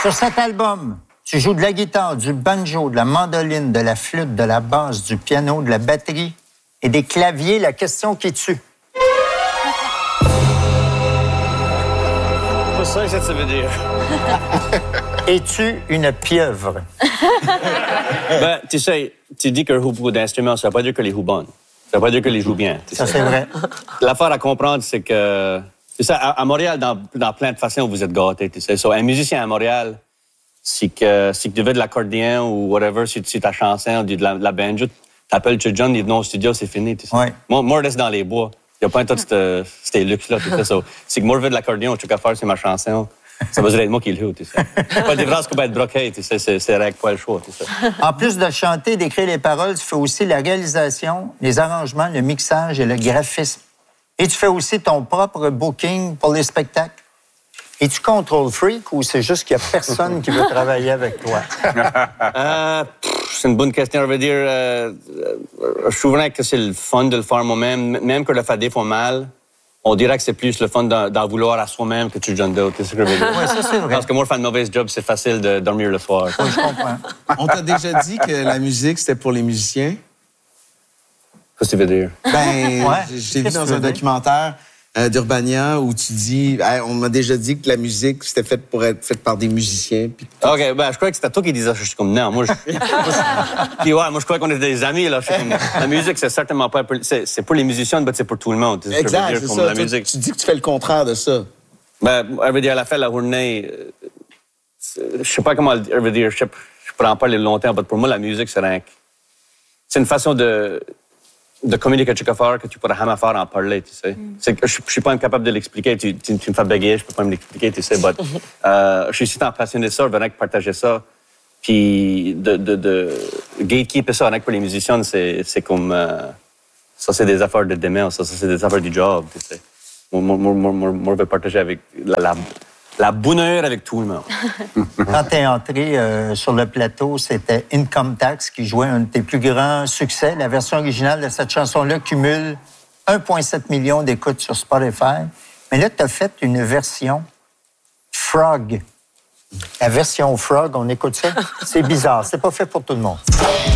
Sur cet album, tu joues de la guitare, du banjo, de la mandoline, de la flûte, de la basse, du piano, de la batterie et des claviers. La question qui tue. C'est ça que ça veut dire. Es-tu une pieuvre? Ben, tu sais, tu dis qu'un beaucoup d'instruments, ça ne veut pas dire que les jouent bonnes. Ça ne veut pas dire que les jouent bien. Ça, c'est vrai. L'affaire à comprendre, c'est que... C'est ça, à Montréal, dans plein de façons, vous êtes gâtés, tu sais. So, un musicien à Montréal, si tu veux de l'accordéon ou whatever, si ta chanson ou de la banjo, t'appelles John, il dit non au studio, c'est fini, tu sais. Ouais. Moi, je reste dans les bois. Il n'y a pas un tas de ces luxes-là, tu sais. So, si moi, je veux de l'accordéon, je sais qu'à faire, c'est ma chanson. Ça veut dire être moi qui le joue, tu sais. Pas des phrases qui peuvent être broquées, tu sais. C'est règle pas le choix, tu sais. En plus de chanter, d'écrire les paroles, tu fais aussi la réalisation, les arrangements, le mixage et le graphisme. Et tu fais aussi ton propre booking pour les spectacles. Es-tu control freak ou c'est juste qu'il n'y a personne qui veut travailler avec toi? C'est une bonne question. Je veux dire, je trouverais que c'est le fun de le faire moi-même. Même que le faire des fois mal, on dirait que c'est plus le fun d'en vouloir à soi-même que tu donnes d'autres. C'est ce que je veux dire. Oui, ça, c'est vrai. Parce que moi, faire un mauvais job, c'est facile de dormir le soir. Oui, je comprends. On t'a déjà dit que la musique, c'était pour les musiciens? Qu'est-ce que tu veux dire? Ben, Ouais. j'ai vu Qu'est-ce que dans tu un veux dire? documentaire d'Urbania où tu dis, hey, on m'a déjà dit que la musique, c'était faite pour être faite par des musiciens. Puis... OK, ben, je croyais que c'était toi qui disais ça. Je suis comme, non, moi, Puis ouais, moi, je croyais qu'on était des amis, là. Je suis comme, la musique, c'est certainement pas... C'est pour les musiciens, mais c'est pour tout le monde. C'est ce que je veux Exact, dire, c'est comme ça. la musique. Tu dis que tu fais le contraire de ça. Ben, je veux dire, à la fin de la journée, je sais pas comment je veux dire, je pourrais en parler longtemps, mais pour moi, la musique, c'est une façon de communiquer quelque chose que tu pourrais jamais faire en parler, tu sais. C'est que je suis pas incapable de l'expliquer. Tu me fais bégayer, je peux pas me l'expliquer, tu sais. But, je suis si tant passionné de ça, je venais partager ça. Puis de gatekeeper ça avec pour les musiciens, c'est comme... ça, c'est des affaires de démence. Ça, c'est des affaires du job, tu sais. Moi, je vais partager avec la bonheur avec tout le monde. Quand tu es entré sur le plateau, c'était Income Tax qui jouait un de tes plus grands succès. La version originale de cette chanson-là cumule 1,7 million d'écoutes sur Spotify. Mais là, tu as fait une version Frog. La version Frog, on écoute ça? C'est bizarre. C'est pas fait pour tout le monde.